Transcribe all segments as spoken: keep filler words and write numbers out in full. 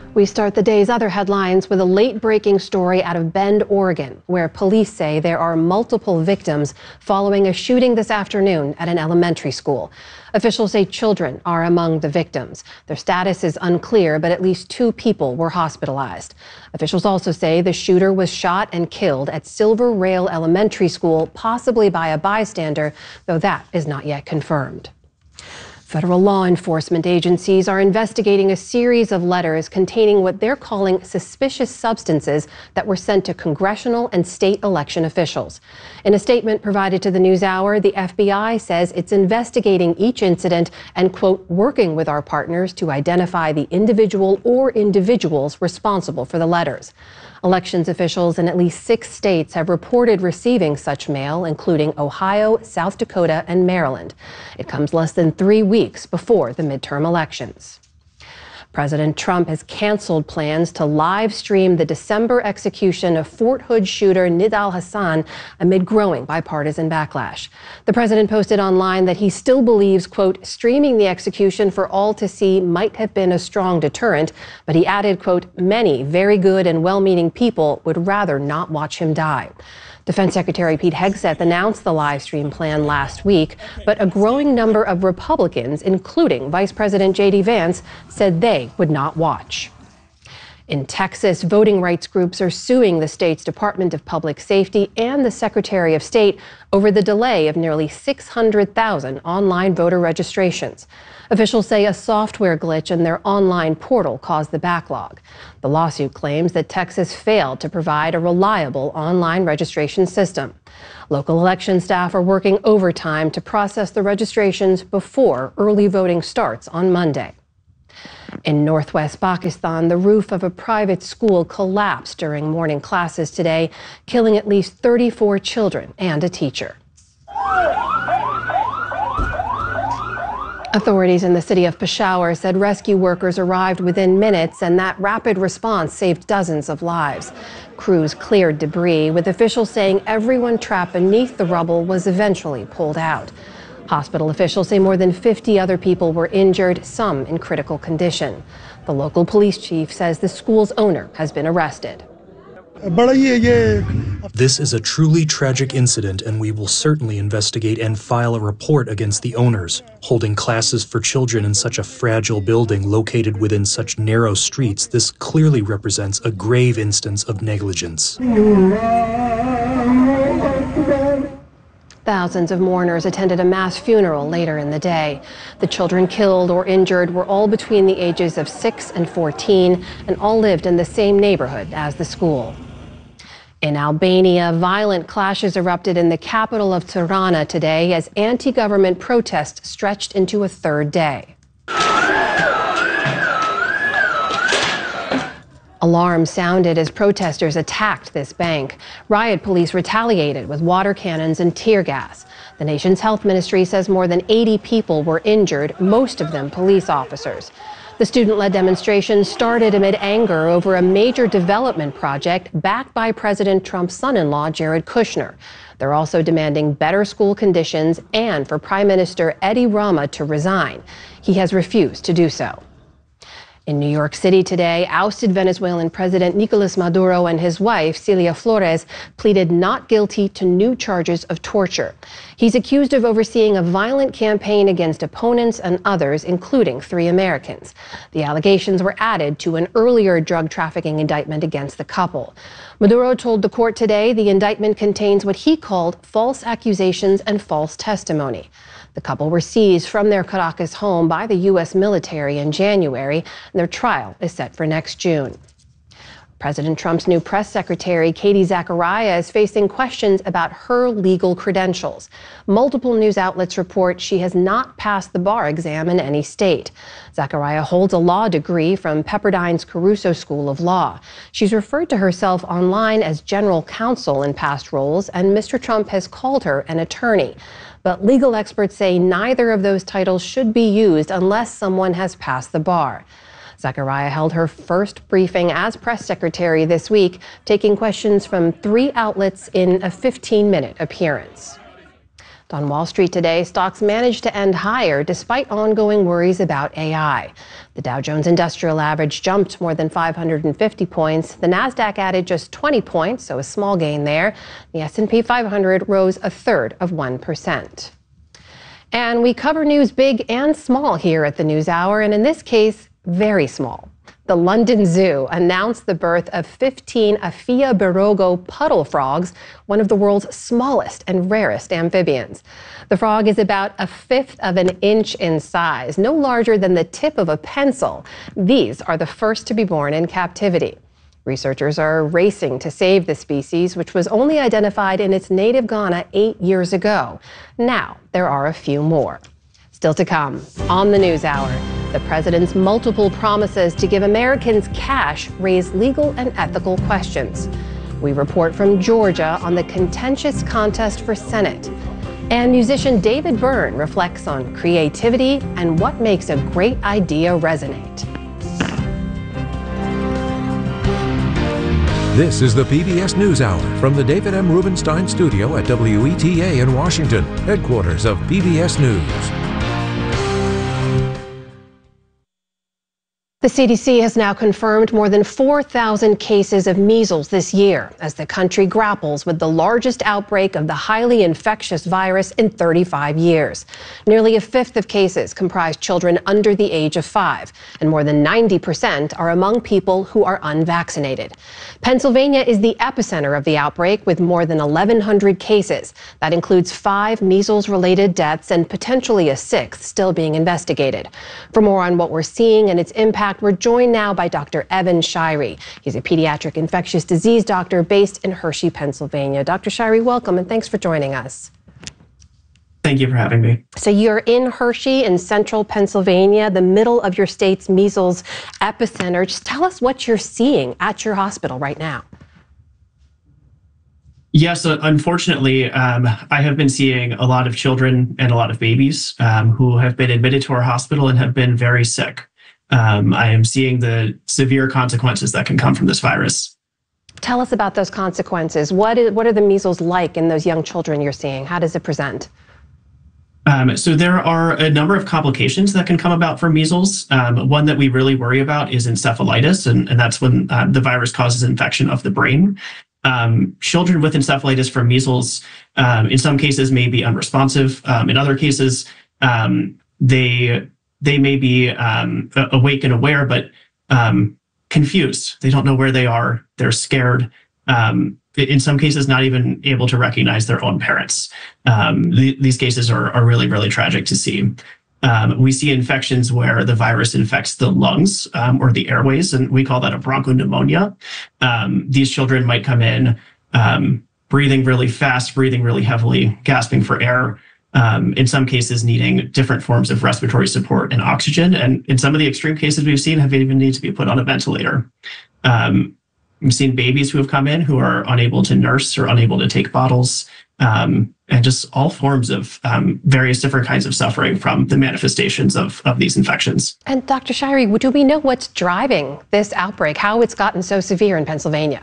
We start the day's other headlines with a late-breaking story out of Bend, Oregon, where police say there are multiple victims following a shooting this afternoon at an elementary school. Officials say children are among the victims. Their status is unclear, but at least two people were hospitalized. Officials also say the shooter was shot and killed at Silver Rail Elementary School, possibly by a bystander, though that is not yet confirmed. Federal law enforcement agencies are investigating a series of letters containing what they're calling suspicious substances that were sent to congressional and state election officials. In a statement provided to the NewsHour, the F B I says it's investigating each incident and, quote, working with our partners to identify the individual or individuals responsible for the letters. Elections officials in at least six states have reported receiving such mail, including Ohio, South Dakota, and Maryland. It comes less than three weeks before the midterm elections. President Trump has canceled plans to live stream the December execution of Fort Hood shooter Nidal Hasan amid growing bipartisan backlash. The president posted online that he still believes, quote, streaming the execution for all to see might have been a strong deterrent, but he added, quote, many very good and well-meaning people would rather not watch him die. Defense Secretary Pete Hegseth announced the live stream plan last week, but a growing number of Republicans, including Vice President J D Vance, said they would not watch. In Texas, voting rights groups are suing the state's Department of Public Safety and the Secretary of State over the delay of nearly six hundred thousand online voter registrations. Officials say a software glitch in their online portal caused the backlog. The lawsuit claims that Texas failed to provide a reliable online registration system. Local election staff are working overtime to process the registrations before early voting starts on Monday. In northwest Pakistan, the roof of a private school collapsed during morning classes today, killing at least thirty-four children and a teacher. Authorities in the city of Peshawar said rescue workers arrived within minutes, and that rapid response saved dozens of lives. Crews cleared debris, with officials saying everyone trapped beneath the rubble was eventually pulled out. Hospital officials say more than fifty other people were injured, some in critical condition. The local police chief says the school's owner has been arrested. This is a truly tragic incident, and we will certainly investigate and file a report against the owners. Holding classes for children in such a fragile building located within such narrow streets, this clearly represents a grave instance of negligence. Thousands of mourners attended a mass funeral later in the day. The children killed or injured were all between the ages of six and fourteen, and all lived in the same neighborhood as the school. In Albania, violent clashes erupted in the capital of Tirana today as anti-government protests stretched into a third day. Alarms sounded as protesters attacked this bank. Riot police retaliated with water cannons and tear gas. The nation's health ministry says more than eighty people were injured, most of them police officers. The student-led demonstration started amid anger over a major development project backed by President Trump's son-in-law, Jared Kushner. They're also demanding better school conditions and for Prime Minister Edi Rama to resign. He has refused to do so. In New York City today, ousted Venezuelan President Nicolas Maduro and his wife, Celia Flores, pleaded not guilty to new charges of torture. He's accused of overseeing a violent campaign against opponents and others, including three Americans. The allegations were added to an earlier drug trafficking indictment against the couple. Maduro told the court today the indictment contains what he called false accusations and false testimony. The couple were seized from their Caracas home by the U S military in January, and their trial is set for next June. President Trump's new press secretary, Katie Zachariah, is facing questions about her legal credentials. Multiple news outlets report she has not passed the bar exam in any state. Zachariah holds a law degree from Pepperdine's Caruso School of Law. She's referred to herself online as general counsel in past roles, and Mister Trump has called her an attorney. But legal experts say neither of those titles should be used unless someone has passed the bar. Zachariah held her first briefing as press secretary this week, taking questions from three outlets in a fifteen-minute appearance. On Wall Street today, stocks managed to end higher despite ongoing worries about A I. The Dow Jones Industrial Average jumped more than five hundred fifty points. The Nasdaq added just twenty points, so a small gain there. The S and P five hundred rose a third of one percent. And we cover news big and small here at the News Hour, and in this case, very small. The London Zoo announced the birth of fifteen Aphiabirogo puddle frogs, one of the world's smallest and rarest amphibians. The frog is about a fifth of an inch in size, no larger than the tip of a pencil. These are the first to be born in captivity. Researchers are racing to save the species, which was only identified in its native Ghana eight years ago. Now, there are a few more. Still to come on the News Hour, the president's multiple promises to give Americans cash raise legal and ethical questions. We report from Georgia on the contentious contest for Senate. And musician David Byrne reflects on creativity and what makes a great idea resonate. This is the P B S NewsHour from the David M. Rubenstein Studio at W E T A in Washington, headquarters of P B S News. The C D C has now confirmed more than four thousand cases of measles this year as the country grapples with the largest outbreak of the highly infectious virus in thirty-five years. Nearly a fifth of cases comprise children under the age of five, and more than ninety percent are among people who are unvaccinated. Pennsylvania is the epicenter of the outbreak with more than eleven hundred cases. That includes five measles-related deaths and potentially a sixth still being investigated. For more on what we're seeing and its impact, we're joined now by Doctor Evan Shirey. He's a pediatric infectious disease doctor based in Hershey, Pennsylvania. Doctor Shirey, welcome and thanks for joining us. Thank you for having me. So you're in Hershey in central Pennsylvania, the middle of your state's measles epicenter. Just tell us what you're seeing at your hospital right now. Yes, uh, unfortunately, um, I have been seeing a lot of children and a lot of babies um, who have been admitted to our hospital and have been very sick. Um, I am seeing the severe consequences that can come from this virus. Tell us about those consequences. What is, what are the measles like in those young children you're seeing? How does it present? Um, so there are a number of complications that can come about from measles. Um, one that we really worry about is encephalitis, and, and that's when uh, the virus causes infection of the brain. Um, children with encephalitis from measles, um, in some cases, may be unresponsive. Um, in other cases, um, they they may be um, awake and aware, but um, confused. They don't know where they are. They're scared. Um, in some cases, not even able to recognize their own parents. Um, th- these cases are, are really, really tragic to see. Um, we see infections where the virus infects the lungs um, or the airways, and we call that a bronchopneumonia. Um, these children might come in um, breathing really fast, breathing really heavily, gasping for air, um, in some cases needing different forms of respiratory support and oxygen. And in some of the extreme cases we've seen, have even need to be put on a ventilator. Um, we've seen babies who have come in who are unable to nurse or unable to take bottles. Um, and just all forms of um, various different kinds of suffering from the manifestations of, of these infections. And Doctor Shirey, do we know what's driving this outbreak, how it's gotten so severe in Pennsylvania?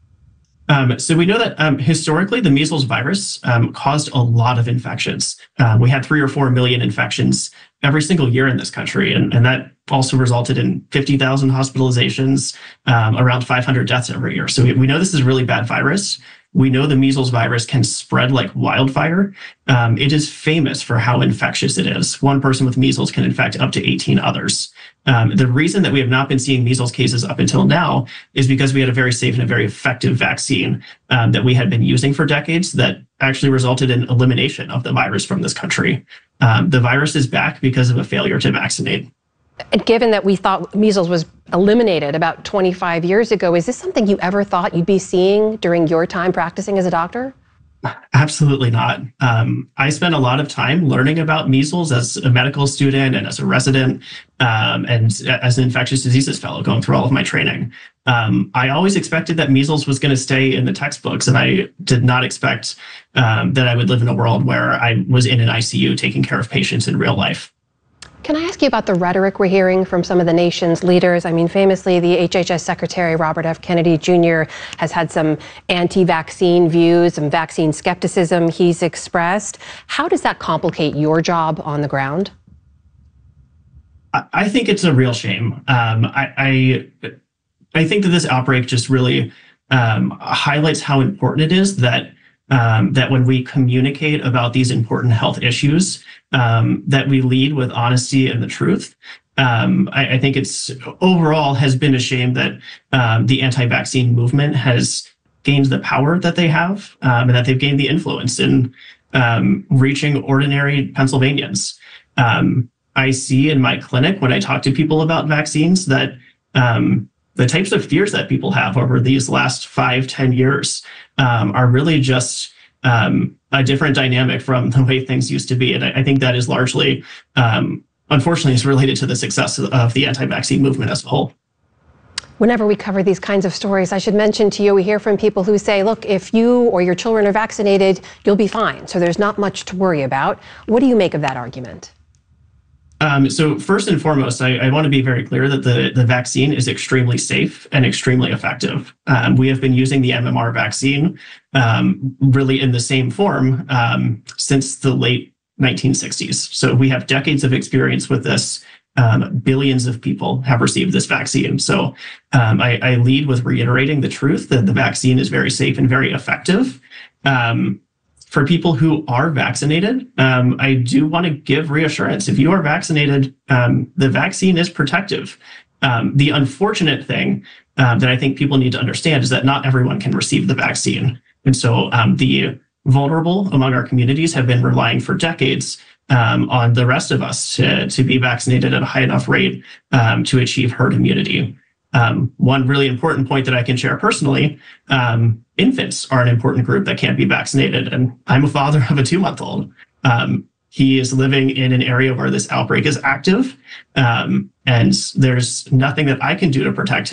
Um, so we know that um, historically the measles virus um, caused a lot of infections. Uh, we had three or four million infections every single year in this country, and, and that also resulted in fifty thousand hospitalizations, um, around five hundred deaths every year. So we, we know this is a really bad virus. We know the measles virus can spread like wildfire. Um, it is famous for how infectious it is. One person with measles can infect up to eighteen others. Um, the reason that we have not been seeing measles cases up until now is because we had a very safe and a very effective vaccine um, that we had been using for decades that actually resulted in elimination of the virus from this country. Um, the virus is back because of a failure to vaccinate. And given that we thought measles was eliminated about twenty-five years ago, is this something you ever thought you'd be seeing during your time practicing as a doctor? Absolutely not. Um, I spent a lot of time learning about measles as a medical student and as a resident um, and as an infectious diseases fellow going through all of my training. Um, I always expected that measles was going to stay in the textbooks, and I did not expect um, that I would live in a world where I was in an I C U taking care of patients in real life. Can I ask you about the rhetoric we're hearing from some of the nation's leaders? I mean, famously, the H H S Secretary Robert F. Kennedy Junior has had some anti-vaccine views, some vaccine skepticism he's expressed. How does that complicate your job on the ground? I think it's a real shame. Um, I, I I think that this outbreak just really um, highlights how important it is that um, that when we communicate about these important health issues, um, that we lead with honesty and the truth. Um, I, I think it's overall has been a shame that um, the anti-vaccine movement has gained the power that they have, um, and that they've gained the influence in um, reaching ordinary Pennsylvanians. Um, I see in my clinic when I talk to people about vaccines that um, the types of fears that people have over these last five, ten years um, are really just um, a different dynamic from the way things used to be. And I, I think that is largely, um, unfortunately, is related to the success of, of the anti-vaccine movement as a whole. Whenever we cover these kinds of stories, I should mention to you, we hear from people who say, look, if you or your children are vaccinated, you'll be fine. So there's not much to worry about. What do you make of that argument? Um, so first and foremost, I, I want to be very clear that the, the vaccine is extremely safe and extremely effective. Um, we have been using the M M R vaccine um, really in the same form um, since the late nineteen sixties. So we have decades of experience with this. Um, billions of people have received this vaccine. So um, I, I lead with reiterating the truth that the vaccine is very safe and very effective. Um, For people who are vaccinated, um, I do want to give reassurance. If you are vaccinated, um, the vaccine is protective. Um, the unfortunate thing um, that I think people need to understand is that not everyone can receive the vaccine. And so um, the vulnerable among our communities have been relying for decades um, on the rest of us to, to be vaccinated at a high enough rate um, to achieve herd immunity. Um, one really important point that I can share personally, um, infants are an important group that can't be vaccinated. And I'm a father of a two-month-old. Um, he is living in an area where this outbreak is active, um, and there's nothing that I can do to protect him.